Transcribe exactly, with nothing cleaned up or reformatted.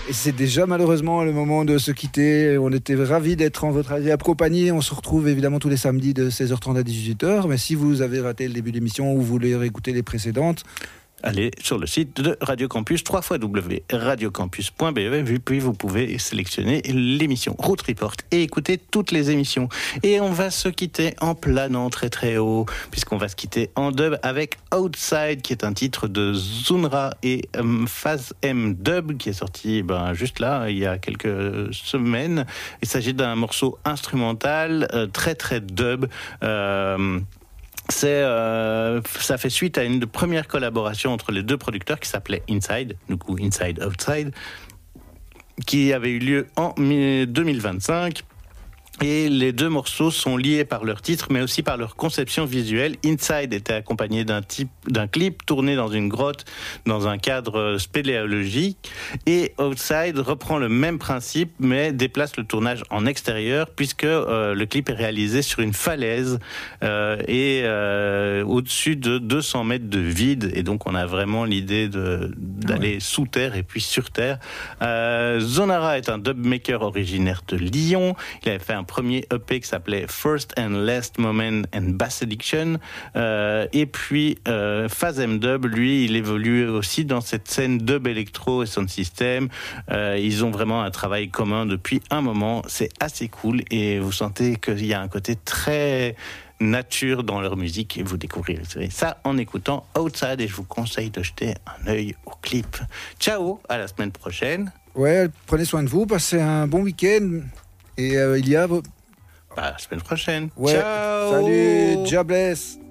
Et c'est déjà malheureusement le moment de se quitter. On était ravis d'être en votre compagnie. On se retrouve évidemment tous les samedis de seize heures trente à dix-huit heures. Mais si vous avez raté le début de l'émission ou vous voulez réécouter les précédentes, allez sur le site de Radio Campus, w w w point radio campus point b e, puis vous pouvez sélectionner l'émission Route Report et écouter toutes les émissions. Et on va se quitter en planant très très haut, puisqu'on va se quitter en dub avec Outside, qui est un titre de Zunra et um, Phase M Dub, qui est sorti ben, juste là, il y a quelques semaines. Il s'agit d'un morceau instrumental, euh, très très dub, euh, C'est, euh, ça fait suite à une première collaboration entre les deux producteurs qui s'appelait Inside, du coup Inside Outside, qui avait eu lieu en deux mille vingt-cinq. Et les deux morceaux sont liés par leur titre, mais aussi par leur conception visuelle. Inside était accompagné d'un, type, d'un clip tourné dans une grotte, dans un cadre spéléologique. Et Outside reprend le même principe, mais déplace le tournage en extérieur, puisque euh, le clip est réalisé sur une falaise euh, et euh, au-dessus de deux cents mètres de vide. Et donc, on a vraiment l'idée de, d'aller ouais. sous terre et puis sur terre. Euh, Zonara est un dubmaker originaire de Lyon. Il avait fait un premier E P qui s'appelait First and Last Moment and Bass Addiction, euh, et puis euh, Phase M Dub, lui, il évolue aussi dans cette scène dub électro et sound system. Euh, ils ont vraiment un travail commun depuis un moment, c'est assez cool et vous sentez qu'il y a un côté très nature dans leur musique et vous découvrirez ça en écoutant Outside, et je vous conseille de jeter un œil au clip. Ciao, à la semaine prochaine. Ouais, prenez soin de vous, passez un bon week-end. Et euh, il y a... Bah, la semaine prochaine. Ouais. Ciao. Salut, Diablesse.